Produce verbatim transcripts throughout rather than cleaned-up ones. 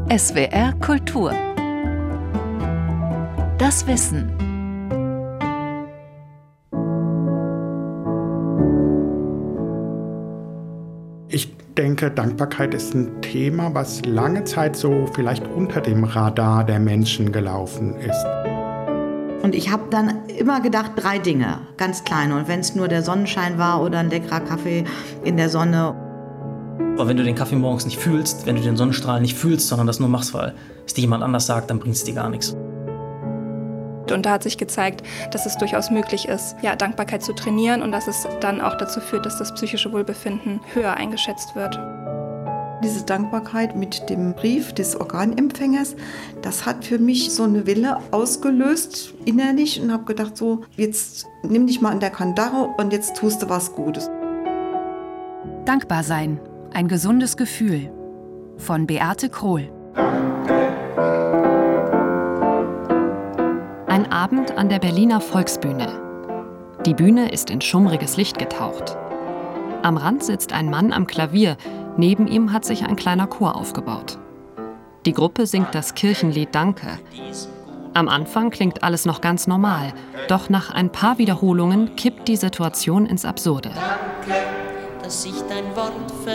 S W R Kultur. Das Wissen. Ich denke, Dankbarkeit ist ein Thema, was lange Zeit so vielleicht unter dem Radar der Menschen gelaufen ist. Und ich habe dann immer gedacht, drei Dinge, ganz kleine. Und wenn es nur der Sonnenschein war oder ein leckerer Kaffee in der Sonne. Aber wenn du den Kaffee morgens nicht fühlst, wenn du den Sonnenstrahl nicht fühlst, sondern das nur machst, weil es dir jemand anders sagt, dann bringt es dir gar nichts. Und da hat sich gezeigt, dass es durchaus möglich ist, ja, Dankbarkeit zu trainieren und dass es dann auch dazu führt, dass das psychische Wohlbefinden höher eingeschätzt wird. Diese Dankbarkeit mit dem Brief des Organempfängers, das hat für mich so eine Welle ausgelöst innerlich und habe gedacht, so, jetzt nimm dich mal an der Kandare und jetzt tust du was Gutes. Dankbar sein, ein gesundes Gefühl. Von Beate Krohl. Ein Abend an der Berliner Volksbühne. Die Bühne ist in schummriges Licht getaucht. Am Rand sitzt ein Mann am Klavier, neben ihm hat sich ein kleiner Chor aufgebaut. Die Gruppe singt das Kirchenlied Danke. Am Anfang klingt alles noch ganz normal, doch nach ein paar Wiederholungen kippt die Situation ins Absurde. Danke, dass ich dein Wort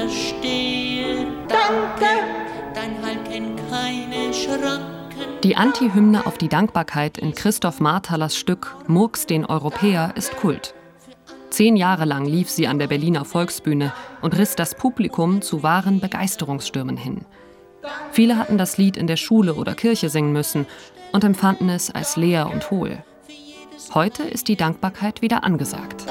verstehe. Danke, dein Heil kennt keine Schranken. Die Antihymne auf die Dankbarkeit in Christoph Marthalers Stück Murks den Europäer ist Kult. Zehn Jahre lang lief sie an der Berliner Volksbühne und riss das Publikum zu wahren Begeisterungsstürmen hin. Viele hatten das Lied in der Schule oder Kirche singen müssen und empfanden es als leer und hohl. Heute ist die Dankbarkeit wieder angesagt.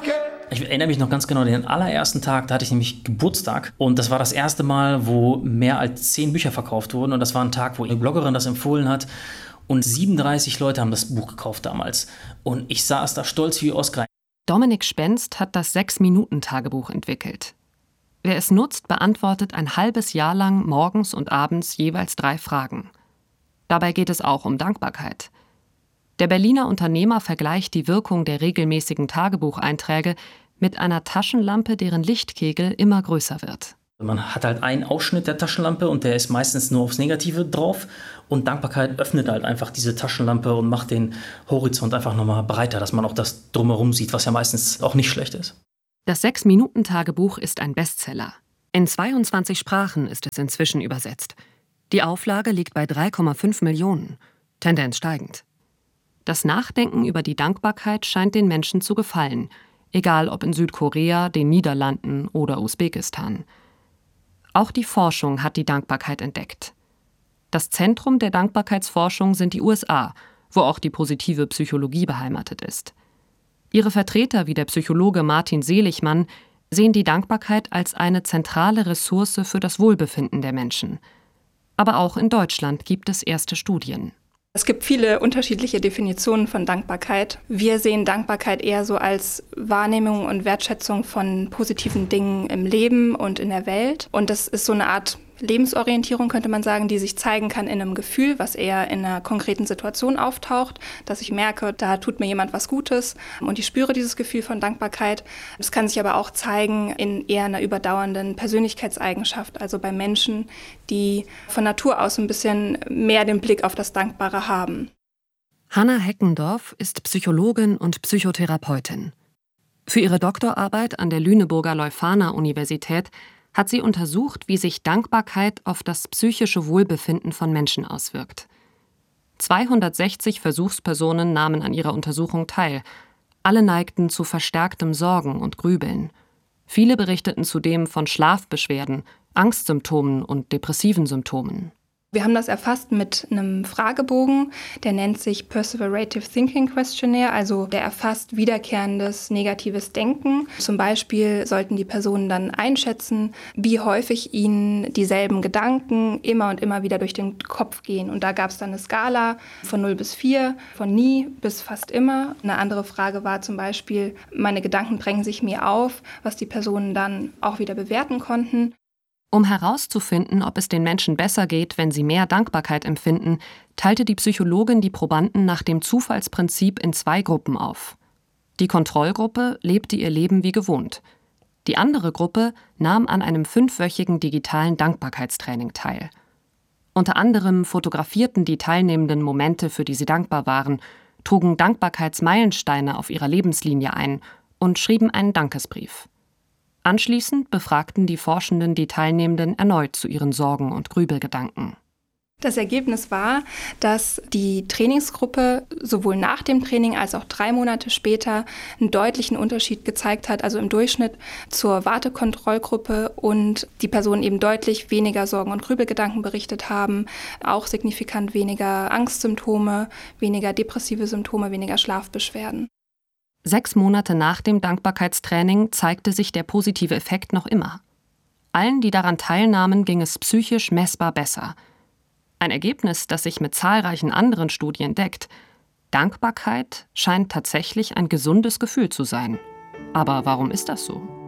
Ich erinnere mich noch ganz genau, den allerersten Tag, da hatte ich nämlich Geburtstag. Und das war das erste Mal, wo mehr als zehn Bücher verkauft wurden. Und das war ein Tag, wo eine Bloggerin das empfohlen hat. Und siebenunddreißig Leute haben das Buch gekauft damals. Und ich saß da stolz wie Oskar. Dominik Spenst hat das Sechs-Minuten-Tagebuch entwickelt. Wer es nutzt, beantwortet ein halbes Jahr lang morgens und abends jeweils drei Fragen. Dabei geht es auch um Dankbarkeit. Der Berliner Unternehmer vergleicht die Wirkung der regelmäßigen Tagebucheinträge mit einer Taschenlampe, deren Lichtkegel immer größer wird. Man hat halt einen Ausschnitt der Taschenlampe und der ist meistens nur aufs Negative drauf. Und Dankbarkeit öffnet halt einfach diese Taschenlampe und macht den Horizont einfach nochmal breiter, dass man auch das Drumherum sieht, was ja meistens auch nicht schlecht ist. Das Sechs-Minuten-Tagebuch ist ein Bestseller. In zweiundzwanzig Sprachen ist es inzwischen übersetzt. Die Auflage liegt bei drei Komma fünf Millionen, Tendenz steigend. Das Nachdenken über die Dankbarkeit scheint den Menschen zu gefallen, egal ob in Südkorea, den Niederlanden oder Usbekistan. Auch die Forschung hat die Dankbarkeit entdeckt. Das Zentrum der Dankbarkeitsforschung sind die U S A, wo auch die positive Psychologie beheimatet ist. Ihre Vertreter wie der Psychologe Martin Seligmann sehen die Dankbarkeit als eine zentrale Ressource für das Wohlbefinden der Menschen. Aber auch in Deutschland gibt es erste Studien. Es gibt viele unterschiedliche Definitionen von Dankbarkeit. Wir sehen Dankbarkeit eher so als Wahrnehmung und Wertschätzung von positiven Dingen im Leben und in der Welt. Und das ist so eine Art Lebensorientierung, könnte man sagen, die sich zeigen kann in einem Gefühl, was eher in einer konkreten Situation auftaucht, dass ich merke, da tut mir jemand was Gutes und ich spüre dieses Gefühl von Dankbarkeit. Es kann sich aber auch zeigen in eher einer überdauernden Persönlichkeitseigenschaft, also bei Menschen, die von Natur aus ein bisschen mehr den Blick auf das Dankbare haben. Hanna Heckendorf ist Psychologin und Psychotherapeutin. Für ihre Doktorarbeit an der Lüneburger Leuphana-Universität hat sie untersucht, wie sich Dankbarkeit auf das psychische Wohlbefinden von Menschen auswirkt. zweihundertsechzig Versuchspersonen nahmen an ihrer Untersuchung teil. Alle neigten zu verstärktem Sorgen und Grübeln. Viele berichteten zudem von Schlafbeschwerden, Angstsymptomen und depressiven Symptomen. Wir haben das erfasst mit einem Fragebogen, der nennt sich Perseverative Thinking Questionnaire, also der erfasst wiederkehrendes negatives Denken. Zum Beispiel sollten die Personen dann einschätzen, wie häufig ihnen dieselben Gedanken immer und immer wieder durch den Kopf gehen. Und da gab es dann eine Skala von null bis vier, von nie bis fast immer. Eine andere Frage war zum Beispiel, meine Gedanken drängen sich mir auf, was die Personen dann auch wieder bewerten konnten. Um herauszufinden, ob es den Menschen besser geht, wenn sie mehr Dankbarkeit empfinden, teilte die Psychologin die Probanden nach dem Zufallsprinzip in zwei Gruppen auf. Die Kontrollgruppe lebte ihr Leben wie gewohnt. Die andere Gruppe nahm an einem fünfwöchigen digitalen Dankbarkeitstraining teil. Unter anderem fotografierten die Teilnehmenden Momente, für die sie dankbar waren, trugen Dankbarkeitsmeilensteine auf ihrer Lebenslinie ein und schrieben einen Dankesbrief. Anschließend befragten die Forschenden die Teilnehmenden erneut zu ihren Sorgen und Grübelgedanken. Das Ergebnis war, dass die Trainingsgruppe sowohl nach dem Training als auch drei Monate später einen deutlichen Unterschied gezeigt hat, also im Durchschnitt zur Wartekontrollgruppe, und die Personen eben deutlich weniger Sorgen und Grübelgedanken berichtet haben, auch signifikant weniger Angstsymptome, weniger depressive Symptome, weniger Schlafbeschwerden. Sechs Monate nach dem Dankbarkeitstraining zeigte sich der positive Effekt noch immer. Allen, die daran teilnahmen, ging es psychisch messbar besser. Ein Ergebnis, das sich mit zahlreichen anderen Studien deckt. Dankbarkeit scheint tatsächlich ein gesundes Gefühl zu sein. Aber warum ist das so?